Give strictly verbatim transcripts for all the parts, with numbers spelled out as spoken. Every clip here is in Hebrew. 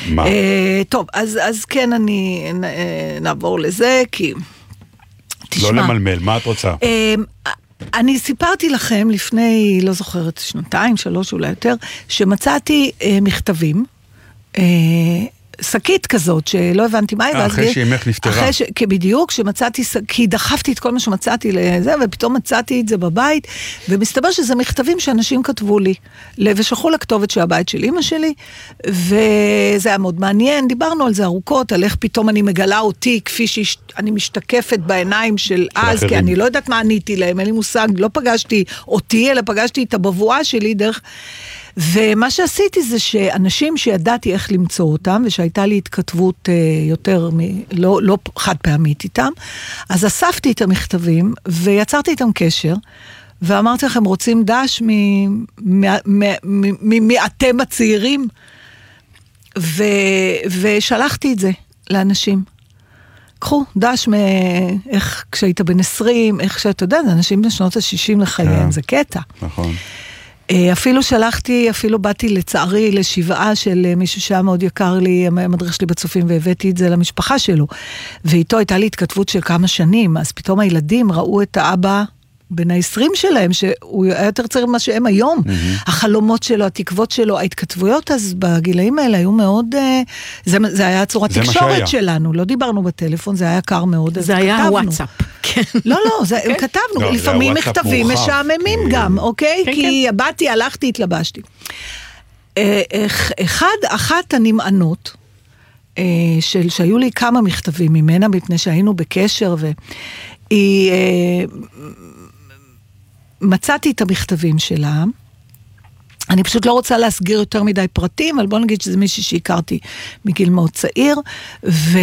מה? טוב, אז כן, אני נעבור לזה, כי... לא למלמל, מה את רוצה? אני סיפרתי לכם לפני, לא זוכרת, שנתיים, שלוש אולי יותר, שמצאתי מכתבים, שקית כזאת, שלא הבנתי מה היא. אחרי שאימך נפטרה. בדיוק, שמצאתי, כי דחפתי את כל מה שמצאתי לזה, ופתאום מצאתי את זה בבית, ומסתבר שזה מכתבים שאנשים כתבו לי, ושלחו לכתובת של הבית של אמא שלי, וזה היה מאוד מעניין, דיברנו על זה ארוכות, על איך פתאום אני מגלה אותי, כפי שאני משתקפת בעיניים של אז, כי אני לא יודעת מה עניתי להם, אין לי מושג, לא פגשתי אותי, אלא פגשתי את הבבואה שלי דרך... ומה שעשיתי זה שאנשים שידעתי איך למצוא אותם, ושהייתה לי התכתבות יותר, מ, לא, לא חד פעמית איתם, אז אספתי את המכתבים, ויצרתי איתם קשר, ואמרתי לכם, רוצים דש מאתם הצעירים, ו, ושלחתי את זה לאנשים. קחו, דש מאיך כשהיית בן עשרים, איך שאתה יודע, זה אנשים בשנות ה-שישים לחייהם, זה קטע. נכון. אפילו שלחתי, אפילו באתי לצערי לשבעה של מישהו שהיה מאוד יקר לי, המדריך שלי בצופים, והבאתי את זה למשפחה שלו. ואיתו הייתה לי התכתבות של כמה שנים, אז פתאום הילדים ראו את האבא בין העשרים שלהם, שהוא היה יותר צעיר ממה שהם היום. Mm-hmm. החלומות שלו, התקוות שלו, ההתכתבויות אז בגילאים האלה היו מאוד, זה, זה היה צורת תקשורת שלנו, לא דיברנו בטלפון, זה היה יקר מאוד, זה היה הוואטסאפ. כן. לא, לא, זה, okay. כתבנו, לא, לפעמים מכתבים משעממים גם, אוקיי? Okay? כן, כי כן. באתי, הלכתי, התלבשתי. אחד, אחת הנמענות, של, שהיו לי כמה מכתבים ממנה, מפני שהיינו בקשר, והיא... מצאתי את המכתבים שלה, אני פשוט לא רוצה להסגיר יותר מדי פרטים, אבל בוא נגיד שזה מישהי שהכרתי מגיל מאוד צעיר, ו...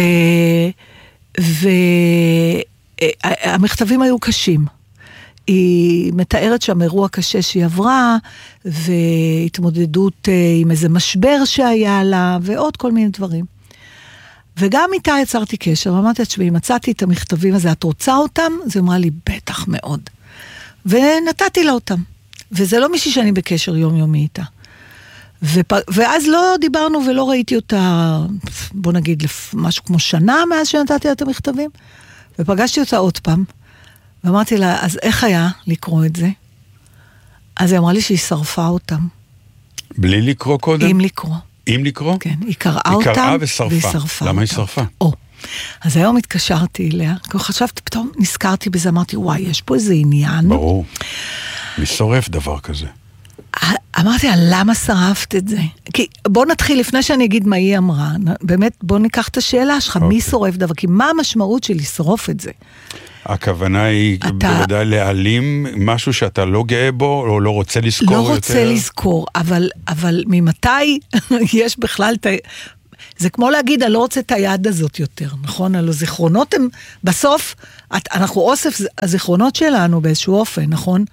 והמכתבים היו קשים. היא מתארת שם אירוע קשה שהיא עברה, והתמודדות עם איזה משבר שהיה לה, ועוד כל מיני דברים. וגם איתה יצרתי קשר, ואמרתי, תשמעי, מצאתי את המכתבים הזה, את רוצה אותם? זה אמרה לי, בטח מאוד. ונתתי לה אותם. וזה לא מישהי שאני בקשר יומיומי איתה. ופ... ואז לא דיברנו ולא ראיתי אותה, בוא נגיד, משהו כמו שנה מאז שנתתי לה את המכתבים, ופגשתי אותה עוד פעם, ואמרתי לה, אז איך היה לקרוא את זה? אז היא אמרה לי שהיא שרפה אותם. בלי לקרוא קודם? עם לקרוא. עם לקרוא? כן, היא קראה אותם, היא קראה ושרפה. והיא שרפה למה היא שרפה? או. אז היום התקשרתי אליה, חשבתי, פתאום נזכרתי בזה, אמרתי, וואי, יש פה איזה עניין. ברור. מי שורף דבר כזה? אמרתי לה, למה שרפת את זה? כי בוא נתחיל, לפני שאני אגיד מה היא אמרה, באמת, בוא ניקח את השאלה שלך, מי שורף דבר? כי מה המשמעות של לשרוף את זה? הכוונה היא בוודאי להעלים משהו שאתה לא גאה בו, או לא רוצה לזכור יותר? לא רוצה לזכור, אבל ממתי יש בכלל... זה כמו להגיד, אני לא רוצה את היד הזאת יותר, נכון? הלוא זיכרונות הם, בסוף, אנחנו אוסף הזיכרונות שלנו באיזשהו אופן, נכון?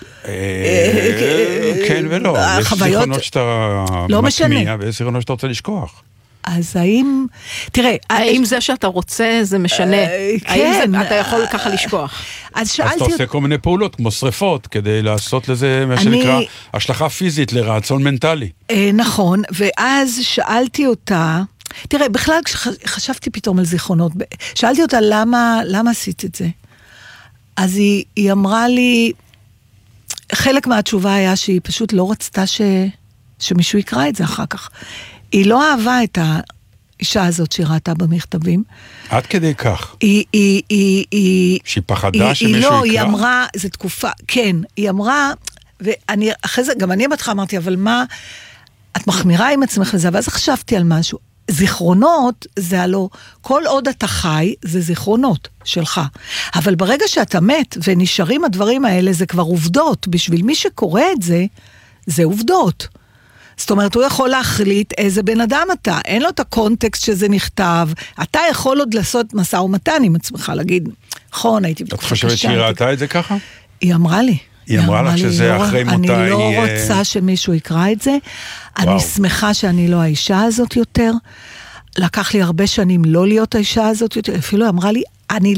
כן ולא, יש זיכרונות שאתה מטמיע, ויש זיכרונות שאתה רוצה לשכוח. אז האם, תראה, האם זה שאתה רוצה זה משנה? האם אתה יכול ככה לשכוח? אז אתה עושה כל מיני פעולות, כמו שריפות, כדי לעשות לזה מה שנקרא השלכה פיזית לרעצון מנטלי. נכון, ואז שאלתי אותה, תראה, בכלל כשחשבתי פתאום על זיכרונות, שאלתי אותה למה, למה עשית את זה? אז היא, היא אמרה לי, חלק מהתשובה היה שהיא פשוט לא רצתה ש, שמישהו יקרא את זה אחר כך. היא לא אהבה את האישה הזאת שראתה במכתבים. עד כדי כך. היא, היא, היא, היא, שהיא פחדה היא, שמישהו היא יקרא? לא, היא אמרה, זו תקופה, כן, היא אמרה, ואני, אחרי זה, גם אני בתך אמרתי, אבל מה, את מחמירה עם עצמך לזה, ואז חשבתי על משהו. זיכרונות זה הלא, כל עוד אתה חי, זה זיכרונות שלך. אבל ברגע שאתה מת, ונשארים הדברים האלה, זה כבר עובדות. בשביל מי שקורא את זה, זה עובדות. זאת אומרת, הוא יכול להחליט איזה בן אדם אתה. אין לו את הקונטקסט שזה נכתב. אתה יכול עוד לעשות מסע ומתן עם עצמך, להגיד, נכון, הייתי בתקופה קשה. את חושבת שהיא ראתה את זה ככה? היא אמרה לי. היא אמרה לך שזה אחרי מותה. אני לא רוצה שמישהו יקרא את זה. אני שמחה שאני לא האישה הזאת יותר. לקח לי הרבה שנים לא להיות האישה הזאת יותר. אפילו אמרה לי, אני,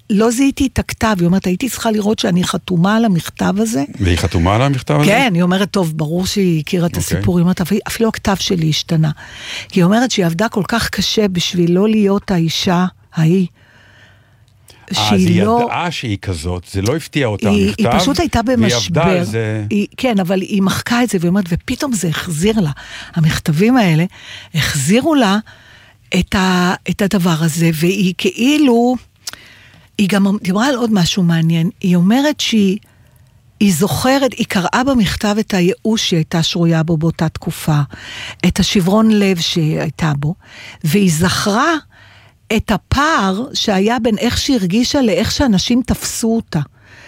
לא זיהיתי את הכתב, היא אומרת, הייתי צריכה לראות שאני חתומה על המכתב הזה. והיא חתומה על המכתב הזה? כן, היא אומרת, טוב, ברור שהיא הכירה את הסיפור, היא אומרת, אפילו הכתב שלי השתנה. היא אומרת שהיא עבדה כל כך קשה בשביל לא להיות האישה ההיא. אז היא לא... ידעה שהיא כזאת, זה לא הפתיע אותה היא, המכתב. היא פשוט הייתה במשבר. זה... היא, כן, אבל היא מחקה את זה, ואומרת, ופתאום זה החזיר לה. המכתבים האלה החזירו לה את, ה, את הדבר הזה, והיא כאילו, היא גם דיברה על עוד משהו מעניין, היא אומרת שהיא היא זוכרת, היא קראה במכתב את הייאוש שהייתה שרויה בו באותה תקופה, את השברון לב שהייתה בו, והיא זכרה את הפער שהיה בין איך שהרגישה לאיך שאנשים תפסו אותה.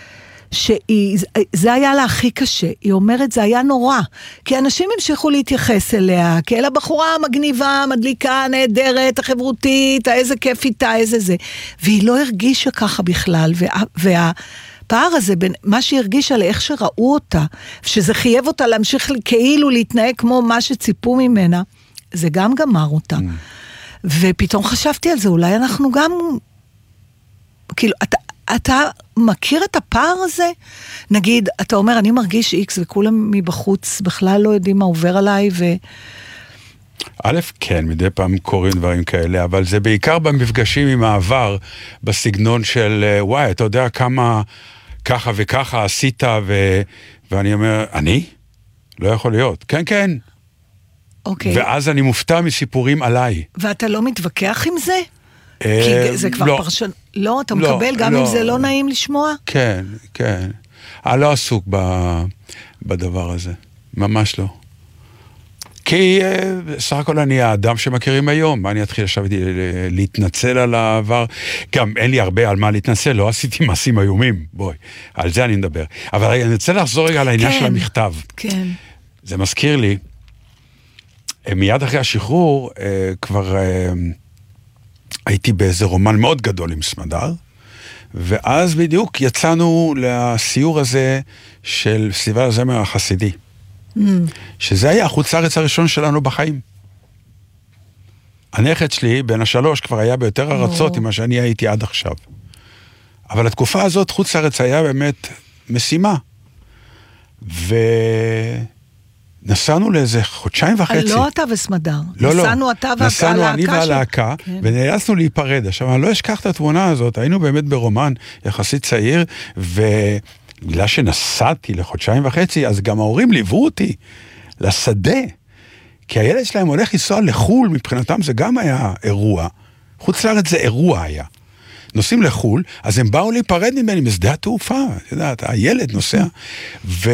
שזה היה לה הכי קשה. היא אומרת, זה היה נורא. כי אנשים המשיכו להתייחס אליה, כאל הבחורה המגניבה, המדליקה, הנהדרת, החברותית, איזה כיף איתה, איזה זה. והיא לא הרגישה ככה בכלל. וה, והפער הזה בין מה שהיא הרגישה לאיך שראו אותה, שזה חייב אותה להמשיך כאילו להתנהג כמו מה שציפו ממנה, זה גם גמר אותה. Mm. ופתאום חשבתי על זה, אולי אנחנו גם, כאילו, אתה, אתה מכיר את הפער הזה? נגיד, אתה אומר, אני מרגיש איקס, וכולם מבחוץ בכלל לא יודעים מה עובר עליי, ו... א', כן, מדי פעם קוראים דברים כאלה, אבל זה בעיקר במפגשים עם העבר, בסגנון של, וואי, אתה יודע כמה ככה וככה עשית, ו... ואני אומר, אני? לא יכול להיות. כן, כן. אוקיי. ואז אני מופתע מסיפורים עליי. ואתה לא מתווכח עם זה? כי זה כבר פרשן... לא, אתה מקבל גם אם זה לא נעים לשמוע? כן, כן. אני לא עסוק בדבר הזה. ממש לא. כי סך הכל אני האדם שמכירים היום. מה אני אתחיל עכשיו להתנצל על העבר? גם אין לי הרבה על מה להתנצל, לא עשיתי מעשים איומים. בואי, על זה אני מדבר. אבל אני רוצה לחזור רגע על העניין של המכתב. כן. זה מזכיר לי, מיד אחרי השחרור, כבר הייתי באיזה רומן מאוד גדול עם סמדר, ואז בדיוק יצאנו לסיור הזה של פסטיבל הזמר החסידי, mm. שזה היה החוץ לארץ הראשון שלנו בחיים. הנכד שלי, בין השלוש, כבר היה ביותר ארצות oh. ממה שאני הייתי עד עכשיו. אבל התקופה הזאת, חוץ לארץ היה באמת משימה. ו... נסענו לאיזה חודשיים וחצי. לא אתה וסמדר. לא, לא. נסענו אתה והלהקה. נסענו אני והלהקה, כן. ונאלצנו להיפרד. עכשיו, אני לא אשכח את התמונה הזאת, היינו באמת ברומן יחסית צעיר, ובגלל שנסעתי לחודשיים וחצי, אז גם ההורים ליוו אותי לשדה, כי הילד שלהם הולך לנסוע לחול, מבחינתם זה גם היה אירוע. חוץ לארץ זה אירוע היה. נוסעים לחול, אז הם באו להיפרד ממני משדה התעופה, את יודעת, הילד נוסע, ו...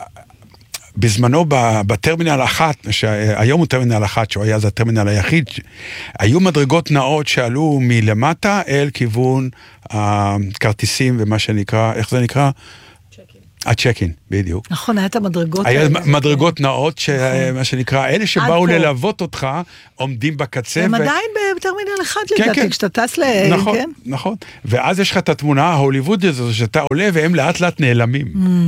בזמנו בטרמינל אחת, שהיום הוא טרמינל אחת, שהוא היה אז הטרמינל היחיד, היו מדרגות נאות שעלו מלמטה אל כיוון הכרטיסים ומה שנקרא, איך זה נקרא? הצ'קין, בדיוק. נכון, היה את המדרגות. היה מדרגות נאות, מה שנקרא, אלה שבאו ללוות אותך, עומדים בקצה. הם עדיין בטרמינל אחד לדעתי, כשאתה טס ל... נכון, נכון. ואז יש לך את התמונה ההוליוודית הזו, שאתה עולה והם לאט לאט נעלמים.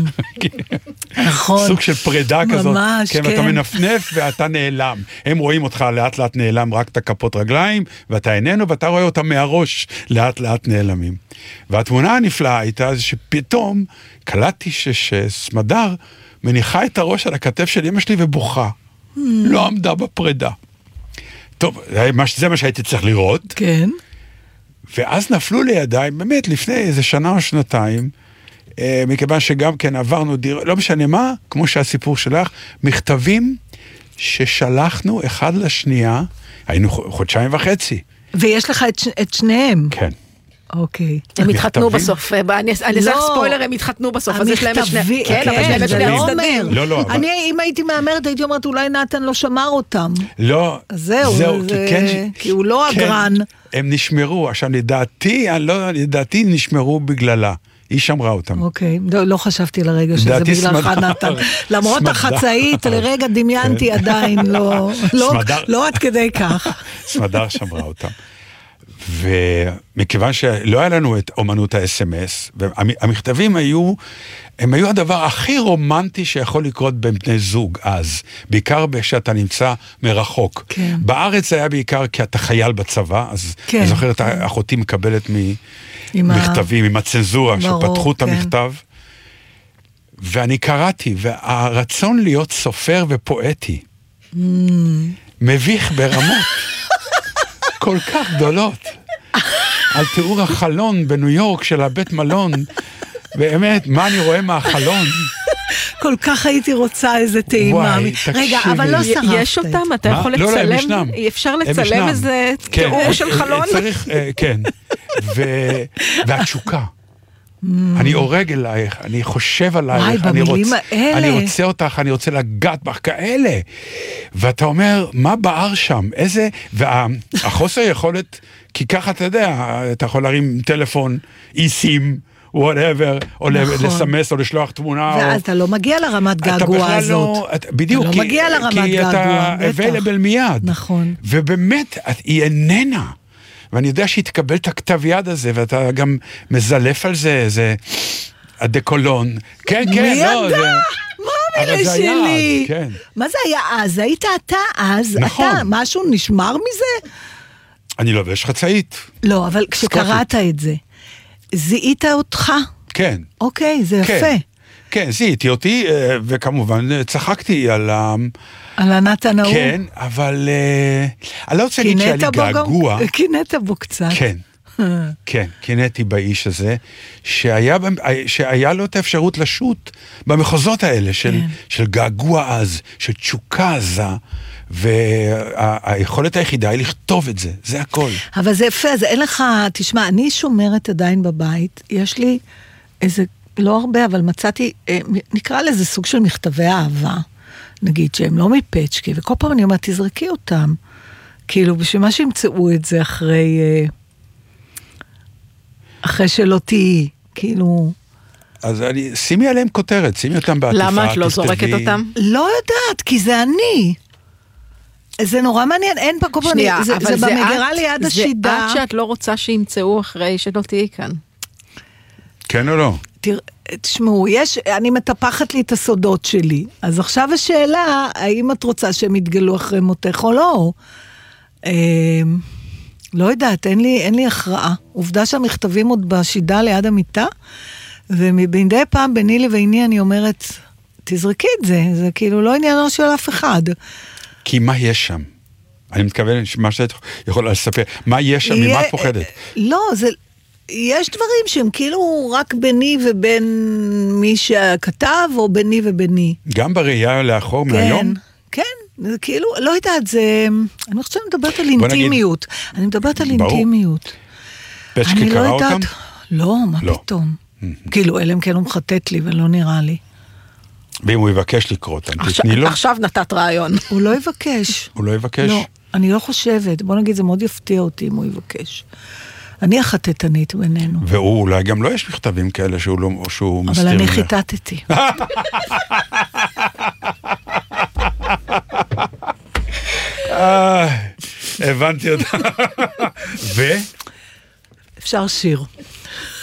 נכון. סוג של פרידה כזאת. ממש, כן. ואתה מנפנף ואתה נעלם. הם רואים אותך לאט לאט נעלם רק את הכפות רגליים, ואתה איננו, ואתה רואה אותם מהראש לאט לאט נעלמים. והתמונה הנפלאה הייתה שפתאום קלטתי שסמדר מניחה את הראש על הכתף של אמא שלי ובוכה. לא עמדה בפרידה. טוב, זה מה שהייתי צריך לראות. כן. ואז נפלו לידיי, באמת לפני איזה שנה או שנתיים, מכיוון שגם כן עברנו דיר, לא משנה מה, כמו שהסיפור שלך, מכתבים ששלחנו אחד לשנייה, היינו חודשיים וחצי. ויש לך את, את שניהם. כן. אוקיי. הם התחתנו בסוף, אני אעשה ספוילר, הם התחתנו בסוף, אז יש להם את שני... כן, אבל יש להם את שני הצדדים. לא, לא. אני, אם הייתי מאמרת, הייתי אומרת, אולי נתן לא שמר אותם. לא. זהו, כי הוא לא אגרן. הם נשמרו, עכשיו לדעתי, לדעתי נשמרו בגללה. היא שמרה אותם. אוקיי, לא חשבתי לרגע שזה בגללך נתן. למרות החצאית, לרגע דמיינתי עדיין, לא עד כדי כך. סמדר שמרה אותם. ומכיוון שלא היה לנו את אומנות ה-אס אם אס, והמכתבים היו, הם היו הדבר הכי רומנטי שיכול לקרות בין בני זוג אז, בעיקר כשאתה נמצא מרחוק. כן. בארץ זה היה בעיקר כי אתה חייל בצבא, אז כן. אני זוכרת, כן. אחותי מקבלת ממכתבים, עם, עם הצנזורה, ברור, שפתחו את כן. המכתב, ואני קראתי, והרצון להיות סופר ופואטי, mm. מביך ברמות. כל כך גדולות, על תיאור החלון בניו יורק של הבית מלון, באמת, מה אני רואה מהחלון? כל כך הייתי רוצה איזה טעימה. רגע, אבל לא שרפת. יש אותם, אתה יכול לצלם? לא, לא, הם ישנם. אפשר לצלם איזה תיאור של חלון? צריך, כן. והתשוקה. אני הורג אלייך, אני חושב עלייך, אני, רוצ, אני רוצה אותך, אני רוצה לגעת בך כאלה. ואתה אומר, מה בער שם? איזה... והחוסר יכולת, כי ככה אתה יודע, אתה יכול להרים טלפון, איסים, whatever, או נכון. לסמס או לשלוח תמונה. ואז או... אתה לא מגיע לרמת געגוע הזאת. לא, אתה, בדיוק, אתה כי, לא מגיע לרמת כי געגוע, אתה available מיד. נכון. ובאמת, היא איננה. ואני יודע שהיא תקבל את הכתב יד הזה, ואתה גם מזלף על זה, זה הדקולון. כן, כן, מי לא. ידע? זה... מה מילה שלי? כן. מה זה היה אז? היית אתה אז? נכון. אתה, משהו נשמר מזה? אני לובש חצאית. לא, אבל כשקראת את זה, זיהית אותך? כן. אוקיי, זה כן. יפה. כן, זיהיתי אותי, וכמובן צחקתי על ה... על הנתן ההוא. כן, אבל אני לא רוצה להגיד שהיה לי געגוע. קינאת בו קצת. כן, כן, קינאתי באיש הזה, שהיה, שהיה לו את האפשרות לשוט במחוזות האלה, של, כן. של געגוע אז, של תשוקה עזה, והיכולת היחידה היא לכתוב את זה, זה הכל. אבל זה יפה, אז אין לך, תשמע, אני שומרת עדיין בבית, יש לי איזה, לא הרבה, אבל מצאתי, נקרא לזה סוג של מכתבי אהבה, נגיד שהם לא מפצ'קי, וכל פעם אני אומרת, תזרקי אותם, כאילו, בשביל מה שימצאו את זה אחרי, אחרי שלא תהי, כאילו... אז אני, שימי עליהם כותרת, שימי אותם בעטיפה, למה את לא זורקת אותם? לא יודעת, כי זה אני. זה נורא מעניין, אין פה כל פעם, זה, זה, זה במגרה ליד השידה. זה את שאת לא רוצה שימצאו אחרי שלא תהי כאן. כן או לא? תראה, תשמעו, יש, אני מטפחת לי את הסודות שלי, אז עכשיו השאלה, האם את רוצה שהם יתגלו אחרי מותך או לא? אה, לא יודעת, אין לי, אין לי הכרעה. עובדה שהמכתבים עוד בשידה ליד המיטה, ומדי פעם ביני לביני אני אומרת, תזרקי את זה, זה כאילו לא עניינו של אף אחד. כי מה יש שם? אני מתכוון, מה שאת יכולה לספר, מה יש שם, ממה את פוחדת? לא, זה... יש דברים שהם כאילו רק ביני ובין מי שכתב, או ביני וביני. גם בראייה לאחור כן, מהיום? כן, זה כאילו, לא יודעת, זה... אני חושבת שאני מדברת על אינטימיות. נגיד, אני מדברת על ברור. אינטימיות. פצ'קי קרא לא אותם? לא, מה לא. פתאום? כאילו, אלה הם כן הוא מחטט לי, ולא נראה לי. ואם הוא יבקש לקרוא אותם, תתני לו? עכשיו נתת רעיון. הוא לא יבקש. הוא לא יבקש? לא, אני לא חושבת. בוא נגיד, זה מאוד יפתיע אותי אם הוא יבקש. אני החטטנית בינינו. והוא אולי גם לא יש מכתבים כאלה שהוא, לא, שהוא מסתיר ממך. אבל אני חיטטתי. הבנתי אותה. ו? אפשר שיר.